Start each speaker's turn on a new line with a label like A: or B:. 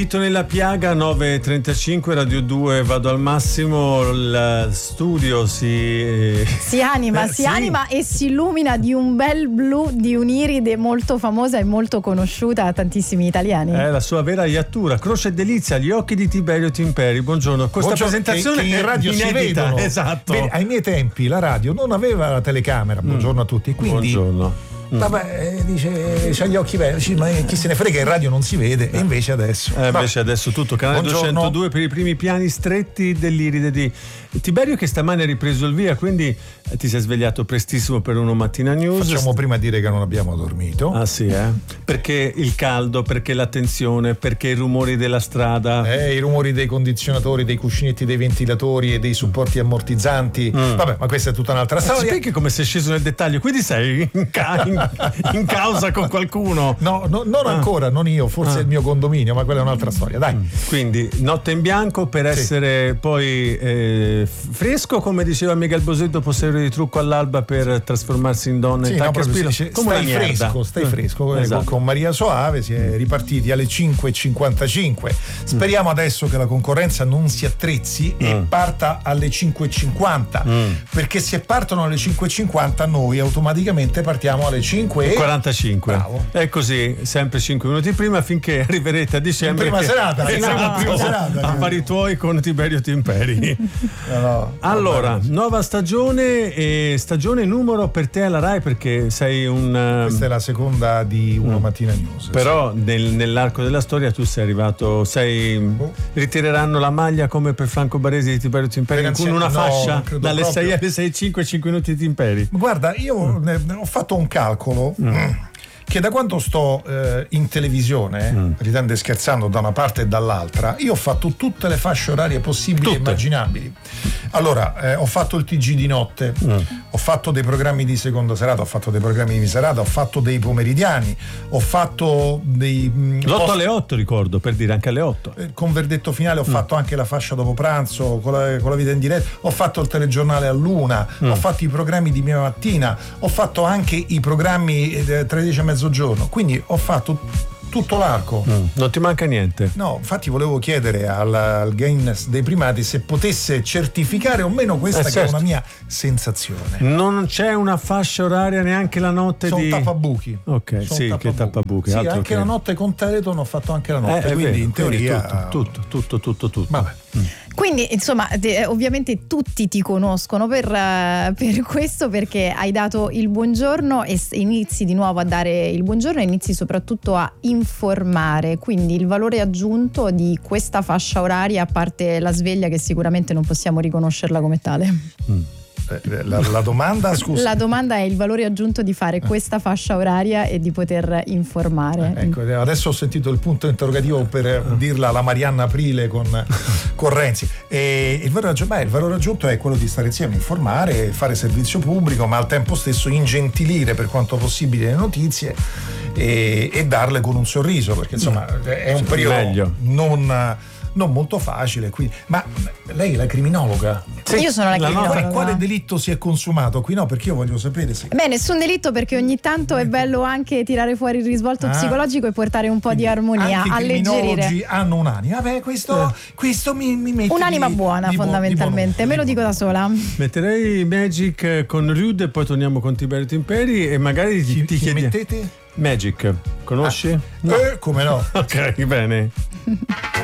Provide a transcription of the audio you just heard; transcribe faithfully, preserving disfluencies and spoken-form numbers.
A: Nella piaga nove e trentacinque, Radio due, vado al massimo, il studio si
B: si anima,
A: eh,
B: si
A: sì.
B: anima e si illumina di un bel blu, di un'iride molto famosa e molto conosciuta a tantissimi italiani.
A: È la sua vera iattura, croce e delizia, gli occhi di Tiberio Timperi. Buongiorno, questa
C: Buongiorno,
A: presentazione
C: che, che in radio
A: inedita,
C: si vedono.
A: esatto.
C: Bene, ai miei tempi la radio non aveva la telecamera. Buongiorno mm. a tutti, quindi
A: buongiorno.
C: Vabbè, eh, dice c'ha gli occhi belli, ma chi se ne frega, in radio non si vede, e invece adesso
A: eh, invece adesso tutto canale
C: Buongiorno.
A: duecentodue per i primi piani stretti dell'iride di Tiberio, che stamane ha ripreso il via, quindi ti sei svegliato prestissimo per Uno Mattina News.
C: Facciamo prima dire che non abbiamo dormito.
A: Ah sì, eh? Perché il caldo, perché la tensione, perché i rumori della strada,
C: eh, i rumori dei condizionatori, dei cuscinetti, dei ventilatori e dei supporti ammortizzanti. mm. Vabbè, ma questa è tutta un'altra storia.
A: Spieghi come sei sceso nel dettaglio, quindi sei in, ca- in, in causa con qualcuno?
C: No, no non ah. ancora, non io, forse ah. il mio condominio, ma quella è un'altra storia, dai.
A: Quindi notte in bianco per sì. essere poi eh, fresco, come diceva Miguel Bosetto, possedere di trucco all'alba per trasformarsi in donna
C: sì,
A: in
C: no,
A: tacca spiro.
C: Dice, stai fresco, stai fresco. Esatto. Con Maria Soave si è ripartiti alle cinque e cinquantacinque. Speriamo mm. adesso che la concorrenza non si attrezzi mm. e parta alle cinque e cinquanta, mm. perché se partono alle cinque e cinquanta noi automaticamente partiamo alle cinque e
A: quarantacinque.
C: Bravo.
A: È così, sempre cinque minuti prima, finché arriverete a dicembre.
C: In prima
A: che...
C: serata,
A: esatto,
C: no, prima serata.
A: Affari tuoi con Tiberio Timperi.
C: no, no,
A: allora, nuova stagione e stagione numero per te alla Rai, perché sei un...
C: Questa è la seconda di Uno mm. Mattina News.
A: Però sì. nel, nell'arco della storia tu sei arrivato, sei... Oh. Ritireranno la maglia come per Franco Baresi di Tiberio Timperi con una
C: no,
A: fascia dalle
C: proprio.
A: sei alle sei e cinque, cinque minuti di Timperi.
C: Guarda, io mm. ne, ne ho fatto un calcolo mm. che da quando sto eh, in televisione, mm. ridendo e scherzando da una parte e dall'altra, io ho fatto tutte le fasce orarie possibili tutte. e immaginabili. Allora, eh, ho fatto il T G di notte, mm. ho fatto dei programmi di seconda serata, ho fatto dei programmi di serata, ho fatto dei pomeridiani, ho fatto dei...
A: l'otto post... alle otto, ricordo, per dire, anche alle otto.
C: Eh, con verdetto finale ho mm. fatto anche la fascia dopo pranzo, con la, con la vita in diretta, ho fatto il telegiornale a luna, mm. ho fatto i programmi di mia mattina, ho fatto anche i programmi eh, tre dieci e mezzogiorno, quindi ho fatto tutto l'arco.
A: Mm, non ti manca niente?
C: No, infatti volevo chiedere al, al Guinness dei primati se potesse certificare o meno questa eh, che certo. è una mia sensazione.
A: Non c'è una fascia oraria neanche la notte
C: Sono
A: di...
C: tappabuchi.
A: Ok,
C: Sono
A: sì,
C: tappabuchi.
A: che tappabuchi.
C: Sì,
A: altro
C: anche
A: che...
C: la notte con Teleton ho fatto anche la notte,
A: eh,
C: quindi
A: vero,
C: in teoria...
A: Tutto, tutto, tutto, tutto, tutto.
C: Vabbè.
A: Mm.
B: Quindi insomma de, ovviamente tutti ti conoscono per, uh, per questo, perché hai dato il buongiorno e inizi di nuovo a dare il buongiorno e inizi soprattutto a informare, quindi il valore aggiunto di questa fascia oraria, a parte la sveglia che sicuramente non possiamo riconoscerla come tale.
A: Mm.
C: La, la domanda, scusa.
B: La domanda è il valore aggiunto di fare questa fascia oraria e di poter informare.
C: Eh, ecco, adesso ho sentito il punto interrogativo per dirla alla Marianna Aprile con, con Renzi. E il valore, beh, il valore aggiunto è quello di stare insieme, informare, fare servizio pubblico, ma al tempo stesso ingentilire per quanto possibile le notizie e, e darle con un sorriso, perché insomma è un periodo meglio. non non molto facile qui. Ma lei è la criminologa?
B: Sì, io sono la criminologa.
C: Quale, quale delitto si è consumato qui? No, perché io voglio sapere se...
B: Beh, nessun delitto, perché ogni tanto è bello anche tirare fuori il risvolto ah, psicologico e portare un po' di armonia,
C: anche
B: alleggerire.
C: I criminologi hanno un'anima. Vabbè, questo, eh. questo mi, mi mette
B: un'anima
C: di,
B: buona
C: di
B: fondamentalmente,
C: di
B: me lo dico da sola.
A: Metterei Magic con Rude e poi torniamo con Tiberio Timperi e magari ti,
C: chi,
A: ti
C: chi
A: chiedi...
C: mettete?
A: Magic, conosci?
C: Ah,
A: no.
C: Eh, come no?
A: Ok, bene.